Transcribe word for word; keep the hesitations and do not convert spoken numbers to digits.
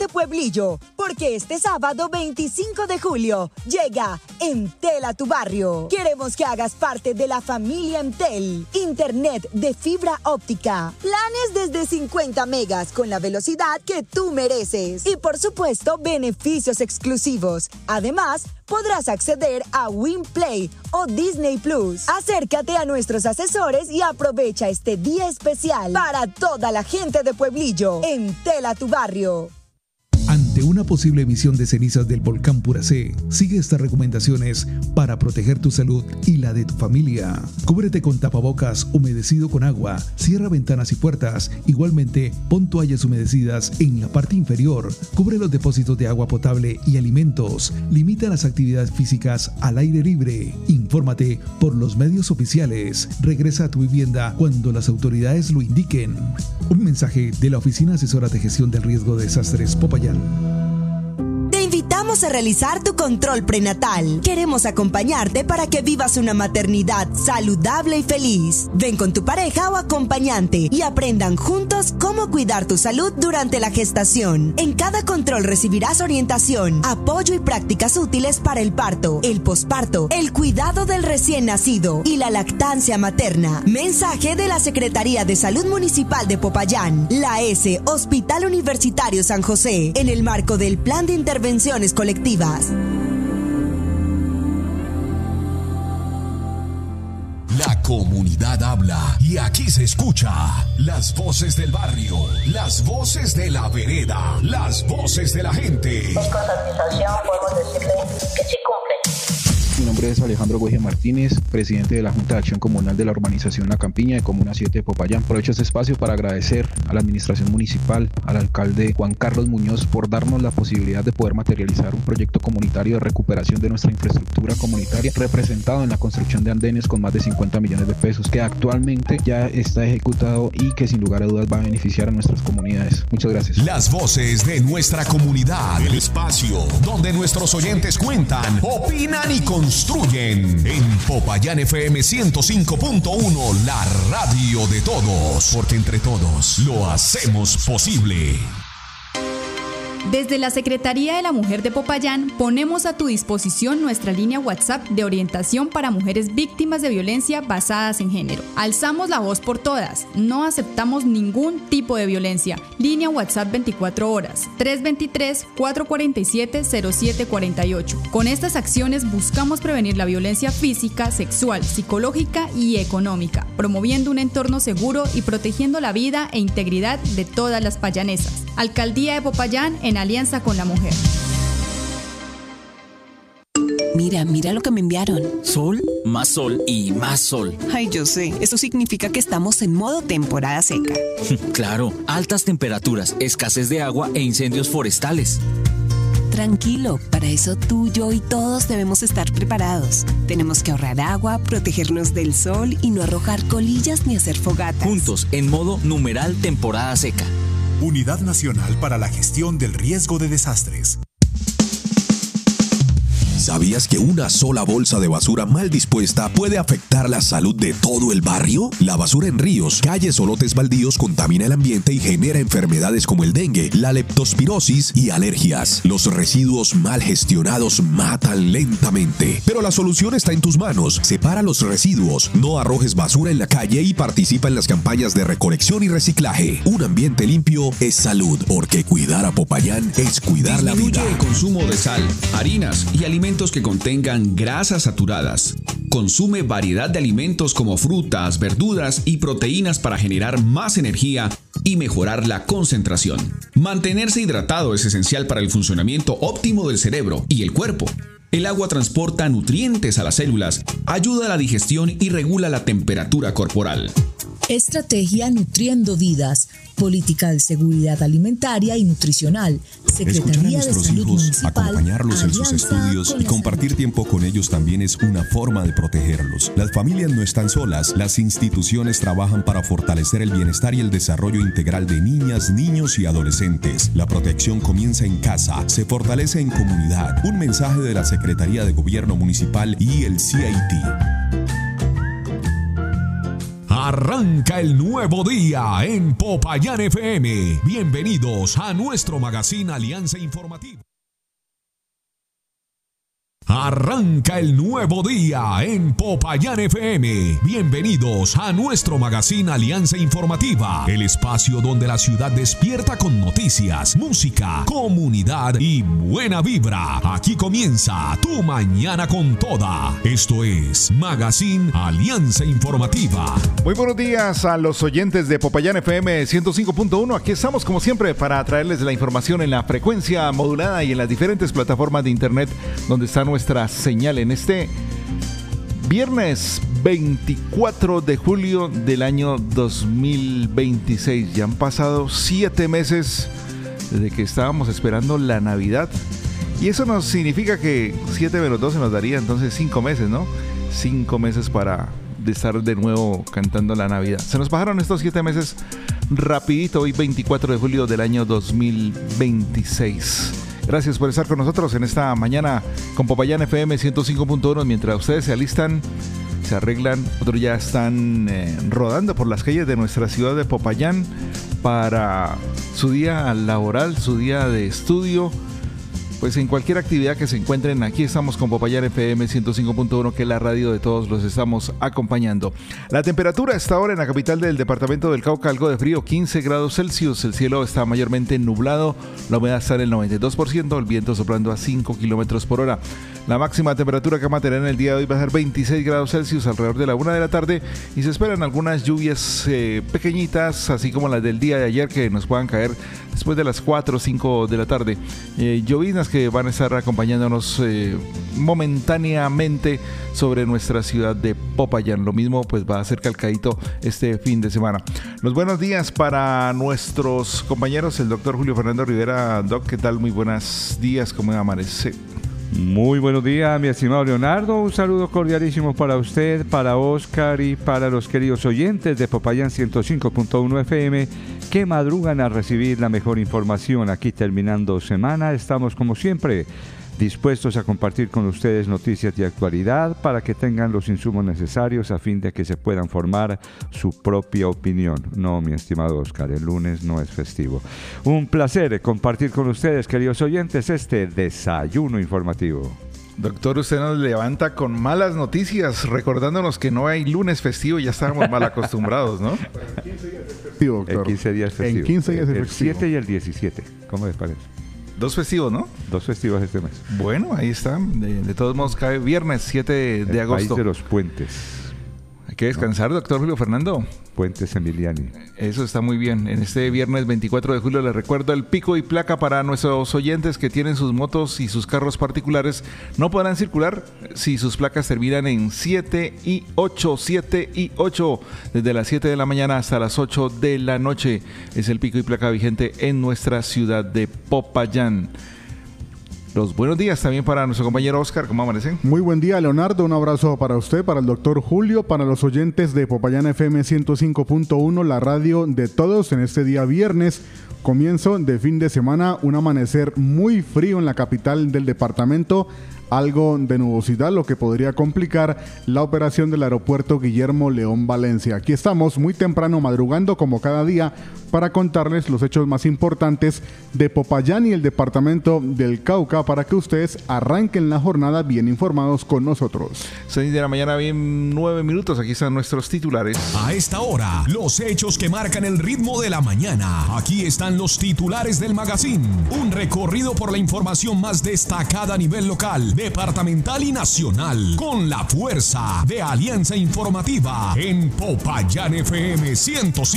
este pueblillo, porque este sábado veinticinco de julio llega Entel a tu barrio. Queremos que hagas parte de la familia Entel. Internet de fibra óptica. Planes desde cincuenta megas con la velocidad que tú mereces. Y por supuesto, beneficios exclusivos. Además, podrás acceder a WinPlay o Disney Plus. Acércate a nuestros asesores y aprovecha este día especial para toda la gente de Pueblillo. Entel a tu barrio. Ante una posible emisión de cenizas del volcán Puracé, sigue estas recomendaciones para proteger tu salud y la de tu familia. Cúbrete con tapabocas humedecido con agua, cierra ventanas y puertas. Igualmente, pon toallas humedecidas en la parte inferior. Cubre los depósitos de agua potable y alimentos. Limita las actividades físicas al aire libre. Infórmate por los medios oficiales. Regresa a tu vivienda cuando las autoridades lo indiquen. Un mensaje de la Oficina Asesora de Gestión del Riesgo de Desastres Popayán. Te invitamos a realizar tu control prenatal. Queremos acompañarte para que vivas una maternidad saludable y feliz. Ven con tu pareja o acompañante y aprendan juntos cómo cuidar tu salud durante la gestación. En cada control recibirás orientación, apoyo y prácticas útiles para el parto, el posparto, el cuidado del recién nacido y la lactancia materna. Mensaje de la Secretaría de Salud Municipal de Popayán, la S, Hospital Universitario San José, en el marco del Plan de Intervenciones Colectivas. La comunidad habla y aquí se escucha. Las voces del barrio, las voces de la vereda, las voces de la gente. Con satisfacción podemos decirle que sí cumple. Mi nombre es Alejandro Güeje Martínez, presidente de la Junta de Acción Comunal de la Urbanización La Campiña de Comuna siete de Popayán. Aprovecho este espacio para agradecer a la administración municipal, al alcalde Juan Carlos Muñoz por darnos la posibilidad de poder materializar un proyecto comunitario de recuperación de nuestra infraestructura comunitaria, representado en la construcción de andenes con más de cincuenta millones de pesos, que actualmente ya está ejecutado y que sin lugar a dudas va a beneficiar a nuestras comunidades. Muchas gracias. Las voces de nuestra comunidad, el espacio donde nuestros oyentes cuentan, opinan y construyen. En Popayán F M ciento cinco punto uno, la radio de todos, porque entre todos lo hacemos posible. Desde la Secretaría de la Mujer de Popayán ponemos a tu disposición nuestra línea WhatsApp de orientación para mujeres víctimas de violencia basadas en género. Alzamos la voz por todas, no aceptamos ningún tipo de violencia. Línea WhatsApp veinticuatro horas, tres dos tres, cuatro cuatro siete, cero siete cuatro ocho. Con estas acciones buscamos prevenir la violencia física, sexual, psicológica y económica, promoviendo un entorno seguro y protegiendo la vida e integridad de todas las payanesas. Alcaldía de Popayán en alianza con la mujer. Mira, mira lo que me enviaron. Sol, más sol y más sol. Ay, yo sé. Eso significa que estamos en modo temporada seca. Claro, altas temperaturas, escasez de agua e incendios forestales. Tranquilo, para eso tú, yo y todos debemos estar preparados. Tenemos que ahorrar agua, protegernos del sol y no arrojar colillas ni hacer fogatas. Juntos, en modo numeral temporada seca. Unidad Nacional para la Gestión del Riesgo de Desastres. ¿Sabías que una sola bolsa de basura mal dispuesta puede afectar la salud de todo el barrio? La basura en ríos, calles o lotes baldíos contamina el ambiente y genera enfermedades como el dengue, la leptospirosis y alergias. Los residuos mal gestionados matan lentamente. Pero la solución está en tus manos. Separa los residuos, no arrojes basura en la calle y participa en las campañas de recolección y reciclaje. Un ambiente limpio es salud, porque cuidar a Popayán es cuidar la vida. Disminuye el consumo de sal, harinas y alimentos que contengan grasas saturadas. Consume variedad de alimentos como frutas, verduras y proteínas para generar más energía y mejorar la concentración. Mantenerse hidratado es esencial para el funcionamiento óptimo del cerebro y el cuerpo. El agua transporta nutrientes a las células, ayuda a la digestión y regula la temperatura corporal. Estrategia Nutriendo Vidas, Política de Seguridad Alimentaria y Nutricional, Secretaría de Salud Municipal, acompañarlos en sus estudios y compartir tiempo con ellos también es una forma de protegerlos. Las familias no están solas, las instituciones trabajan para fortalecer el bienestar y el desarrollo integral de niñas, niños y adolescentes. La protección comienza en casa, se fortalece en comunidad. Un mensaje de la Secretaría de Gobierno Municipal y el C I T. Arranca el nuevo día en Popayán F M. Bienvenidos a nuestro magazine Alianza Informativa. Arranca el nuevo día en Popayán F M. Bienvenidos a nuestro magazine Alianza Informativa, el espacio donde la ciudad despierta con noticias, música, comunidad y buena vibra. Aquí comienza tu mañana con toda. Esto es Magazine Alianza Informativa. Muy buenos días a los oyentes de Popayán F M ciento cinco punto uno. Aquí estamos como siempre para traerles la información en la frecuencia modulada y en las diferentes plataformas de internet donde está nuestra señal en este viernes veinticuatro de julio del año dos mil veintiséis. Ya han pasado siete meses desde que estábamos esperando la Navidad. Y eso nos significa que siete menos doce nos daría entonces cinco meses, ¿no? Cinco meses para de estar de nuevo cantando la Navidad. Se nos bajaron estos siete meses rapidito, hoy veinticuatro de julio del año dos mil veintiséis. Gracias por estar con nosotros en esta mañana con Popayán F M ciento cinco punto uno. Mientras ustedes se alistan, se arreglan, otros ya están eh, rodando por las calles de nuestra ciudad de Popayán para su día laboral, su día de estudio. Pues en cualquier actividad que se encuentren, aquí estamos con Popayán F M ciento cinco punto uno, que es la radio de todos, los estamos acompañando. La temperatura está ahora en la capital del departamento del Cauca, algo de frío, quince grados Celsius. El cielo está mayormente nublado, la humedad está en el noventa y dos por ciento, el viento soplando a cinco kilómetros por hora. La máxima temperatura que vamos a tener en el día de hoy va a ser veintiséis grados Celsius alrededor de la una de la tarde y se esperan algunas lluvias eh, pequeñitas, así como las del día de ayer, que nos puedan caer después de las cuatro o cinco de la tarde. Eh, lloviznas que van a estar acompañándonos eh, momentáneamente sobre nuestra ciudad de Popayán. Lo mismo pues va a ser calcadito este fin de semana. Los buenos días para nuestros compañeros, el doctor Julio Fernando Rivera. Doc, ¿qué tal? Muy buenos días, ¿cómo amanece? Muy buenos días, mi estimado Leonardo. Un saludo cordialísimo para usted, para Oscar y para los queridos oyentes de Popayán ciento cinco punto uno F M que madrugan a recibir la mejor información. Aquí terminando semana, estamos como siempre dispuestos a compartir con ustedes noticias de actualidad para que tengan los insumos necesarios a fin de que se puedan formar su propia opinión. No, mi estimado Oscar, el lunes no es festivo. Un placer compartir con ustedes, queridos oyentes, este desayuno informativo. Doctor, usted nos levanta con malas noticias, recordándonos que no hay lunes festivo, ya estábamos mal acostumbrados, ¿no? En quince días es festivo, doctor. En quince días es festivo. En quince días es festivo. El siete y el diecisiete, ¿cómo les parece? Dos festivos, ¿no? Dos festivos este mes. Bueno, ahí está. De, de todos modos, cae viernes siete de agosto. El país de los puentes. Hay que descansar, doctor Julio Fernando. Puentes Emiliani. Eso está muy bien. En este viernes veinticuatro de julio les recuerdo el pico y placa para nuestros oyentes que tienen sus motos y sus carros particulares. No podrán circular si sus placas terminan en siete y ocho, siete y ocho. Desde las siete de la mañana hasta las ocho de la noche es el pico y placa vigente en nuestra ciudad de Popayán. Los buenos días también para nuestro compañero Oscar. ¿Cómo amanecen? Muy buen día, Leonardo. Un abrazo para usted, para el doctor Julio, para los oyentes de Popayán F M ciento cinco punto uno, la radio de todos en este día viernes. Comienzo de fin de semana, un amanecer muy frío en la capital del departamento. Algo de nubosidad, lo que podría complicar la operación del aeropuerto Guillermo León Valencia. Aquí estamos muy temprano madrugando como cada día para contarles los hechos más importantes de Popayán y el departamento del Cauca para que ustedes arranquen la jornada bien informados con nosotros. seis de la mañana, bien nueve minutos. Aquí están nuestros titulares. A esta hora, los hechos que marcan el ritmo de la mañana. Aquí están los titulares del magazine. Un recorrido por la información más destacada a nivel local, departamental y nacional, con la fuerza de Alianza Informativa en Popayán F M ciento cinco.